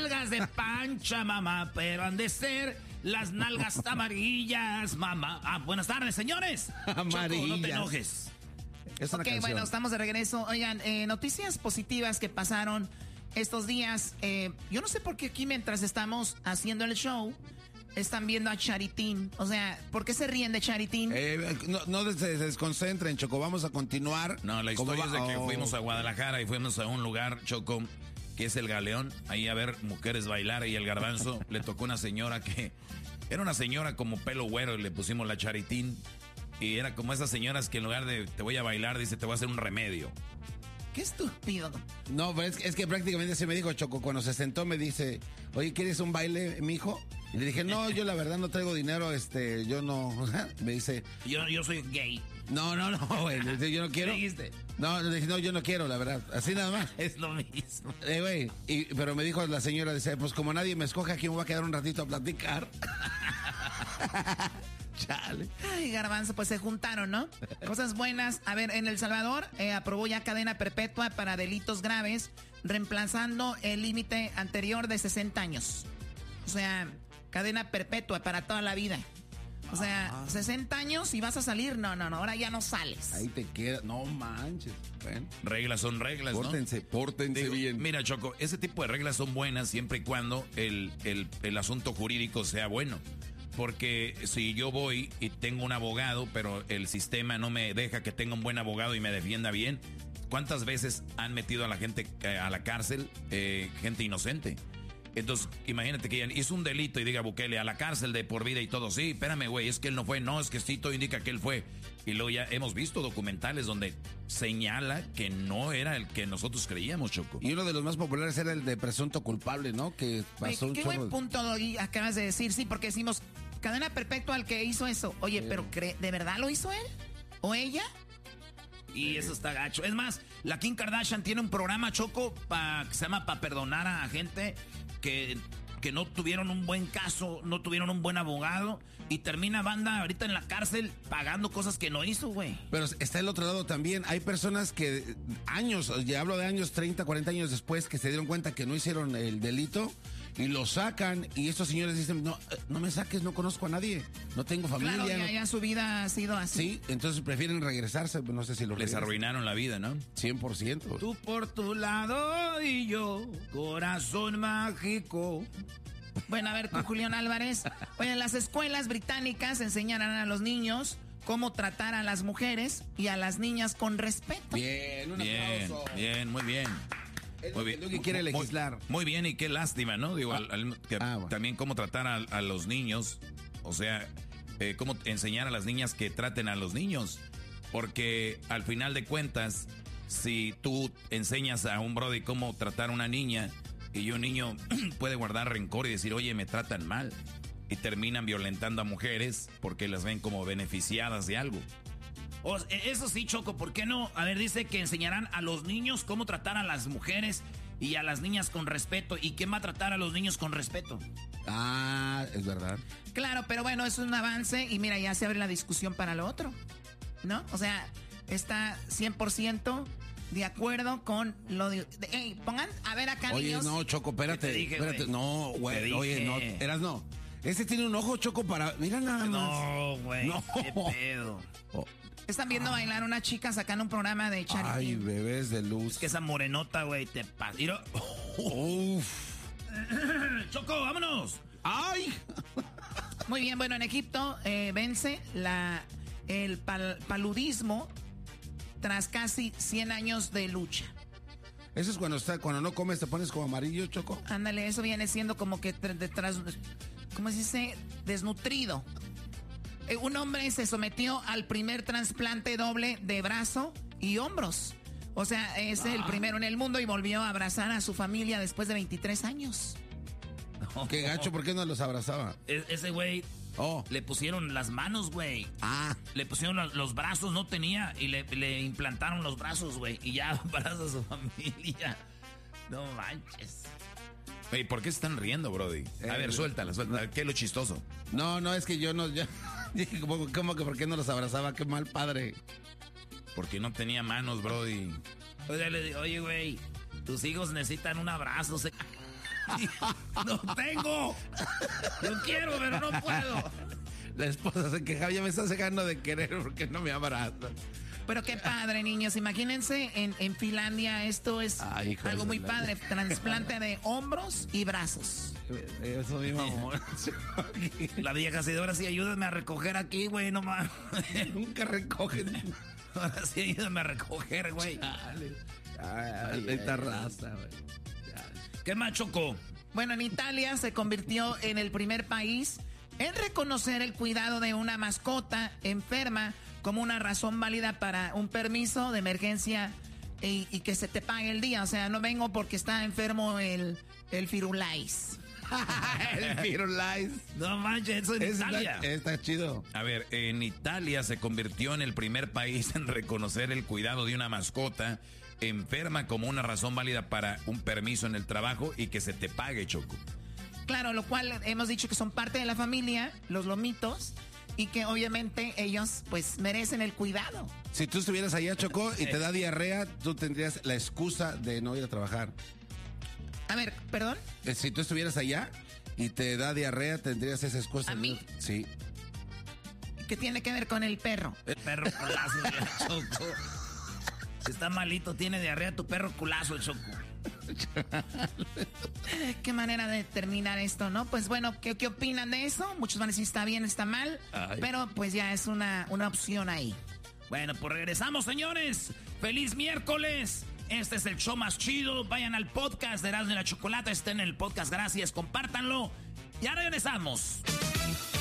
nalgas de pancha, mamá, pero han de ser las nalgas amarillas, mamá. Buenas tardes, señores. Amarillas. Choco, no te enojes. Es una canción. Bueno, estamos de regreso. Oigan, noticias positivas que pasaron estos días. Yo no sé por qué aquí mientras estamos haciendo el show están viendo a Charitín. O sea, ¿por qué se ríen de Charitín? No se desconcentren, Choco. Vamos a continuar. No, la historia es de que fuimos a Guadalajara y fuimos a un lugar, Choco, que es el Galeón, ahí a ver mujeres bailar, y el Garbanzo le tocó una señora que era una señora como pelo güero y le pusimos la Charitín. Y era como esas señoras que en lugar de te voy a bailar, dice te voy a hacer un remedio. Qué estúpido. No, pero es que prácticamente se me dijo, Choco, cuando se sentó me dice, oye, ¿quieres un baile, mijo? Y le dije, no, yo la verdad no traigo dinero, yo no. Me dice, yo soy gay. No, güey, yo no quiero. ¿Qué dijiste? No, le dije, no, yo no quiero, la verdad, así nada más. Es lo mismo. Güey, pero me dijo la señora, dice, pues como nadie me escoge, aquí me voy a quedar un ratito a platicar. Chale. Ay, Garbanzo, pues se juntaron, ¿no? Cosas buenas. A ver, en El Salvador aprobó ya cadena perpetua para delitos graves, reemplazando el límite anterior de 60 años. O sea, cadena perpetua para toda la vida. O sea, 60 años y vas a salir. No, ahora ya no sales. Ahí te queda. No manches. Bueno. Reglas son reglas, pórtense, ¿no? Pórtense bien. Mira, Choco, ese tipo de reglas son buenas siempre y cuando el asunto jurídico sea bueno. Porque si yo voy y tengo un abogado, pero el sistema no me deja que tenga un buen abogado y me defienda bien, ¿cuántas veces han metido a la gente a la cárcel, gente inocente? Entonces, imagínate que hizo un delito y diga Bukele, a la cárcel de por vida y todo. Sí, espérame, güey, es que él no fue. No, es que sí, todo indica que él fue. Y luego ya hemos visto documentales donde señala que no era el que nosotros creíamos, Choco. Y uno de los más populares era el de presunto culpable, ¿no? Que pasó qué buen punto acabas de decir, sí, porque decimos cadena perpetua al que hizo eso. Oye, pero ¿de verdad lo hizo él? ¿O ella? Y eso está gacho. Es más, la Kim Kardashian tiene un programa, Choco, que se llama para perdonar a gente que no tuvieron un buen caso, no tuvieron un buen abogado, y termina banda ahorita en la cárcel pagando cosas que no hizo, güey. Pero está el otro lado también. Hay personas que años, ya hablo de años, 30, 40 años después, que se dieron cuenta que no hicieron el delito y lo sacan, y estos señores dicen, no me saques, no conozco a nadie, no tengo familia. Claro, ya su vida ha sido así. Sí, entonces prefieren regresarse, no sé si lo les arruinaron la vida, ¿no? 100%. Tú por tu lado y yo, corazón mágico. Bueno, a ver, tú, Julián Álvarez. Oye, en las escuelas británicas enseñarán a los niños cómo tratar a las mujeres y a las niñas con respeto. Bien, un aplauso. Bien, muy bien. Muy bien. Lo que quiere legislar. Muy bien, y qué lástima, ¿no? Digo, bueno. También cómo tratar a los niños. O sea, cómo enseñar a las niñas que traten a los niños. Porque al final de cuentas, si tú enseñas a un brody cómo tratar a una niña, y un niño puede guardar rencor y decir, oye, me tratan mal, y terminan violentando a mujeres porque las ven como beneficiadas de algo. Eso sí, Choco, ¿por qué no? A ver, dice que enseñarán a los niños cómo tratar a las mujeres y a las niñas con respeto. ¿Y quién va a tratar a los niños con respeto? Ah, es verdad. Claro, pero bueno, es un avance y mira, ya se abre la discusión para lo otro, ¿no? O sea, está 100% de acuerdo con lo de... pongan, a ver acá, oye, niños. No, Choco, espérate. Dije, espérate. Wey. No, güey, oye, no. Eras no. Ese tiene un ojo, Choco, para... Mira nada más. No, güey, no. qué pedo. Están viendo bailar una chica sacando un programa de Charity. Ay, bebés de luz. Es que esa morenota, güey, te pasa. Uf. Choco, vámonos. ¡Ay! Muy bien, bueno, en Egipto vence el paludismo tras casi 100 años de lucha. Eso es cuando no comes te pones como amarillo, Choco. Ándale, eso viene siendo como que detrás, ¿cómo se dice? Desnutrido. Un hombre se sometió al primer trasplante doble de brazo y hombros. O sea, es el primero en el mundo y volvió a abrazar a su familia después de 23 años. No. Qué gacho, ¿por qué no los abrazaba? Ese güey, le pusieron las manos, güey. Le pusieron los brazos, no tenía, y le implantaron los brazos, güey. Y ya abraza a su familia. No manches. Güey, ¿por qué se están riendo, brody? A ver, suéltala. ¿Qué es lo chistoso? No, es que yo no... dije, ¿cómo que por qué no los abrazaba? Qué mal padre. Porque no tenía manos, brody. O sea, le digo, oye, güey, tus hijos necesitan un abrazo. No tengo. Yo quiero, pero no puedo. La esposa se quejaba, ya me está dejando de querer porque no me abraza. Pero qué padre, niños. Imagínense, en Finlandia esto es algo muy padre. Trasplante de hombros y brazos. Eso mismo, amor. La vieja así de ahora sí, ayúdame a recoger aquí, güey, no más. Nunca recogen. Ahora sí, ayúdame a recoger, güey. Esta raza, güey. ¿Qué más, Choco? Bueno, en Italia se convirtió en el primer país en reconocer el cuidado de una mascota enferma como una razón válida para un permiso de emergencia y que se te pague el día. O sea, no vengo porque está enfermo el Firulais. El Firulais. No manches, eso en Italia. Está chido. A ver, en Italia se convirtió en el primer país en reconocer el cuidado de una mascota enferma como una razón válida para un permiso en el trabajo y que se te pague, Choco. Claro, lo cual hemos dicho que son parte de la familia, los lomitos, y que obviamente ellos pues merecen el cuidado. Si tú estuvieras allá, Choco, y te da diarrea, tú tendrías la excusa de no ir a trabajar. A ver, ¿perdón? Si tú estuvieras allá y te da diarrea, tendrías esa excusa. ¿A mí? Sí. ¿Qué tiene que ver con el perro? El perro culazo, Choco. Si está malito, tiene diarrea, tu perro culazo, Choco. Qué manera de terminar esto, ¿no? Pues bueno, ¿qué opinan de eso? Muchos van a decir está bien, está mal, pero pues ya es una opción ahí. Bueno, pues regresamos, señores. ¡Feliz miércoles! Este es el show más chido. Vayan al podcast de Erasmo y la Chocolata. Estén en el podcast. Gracias. Compártanlo. Ya regresamos.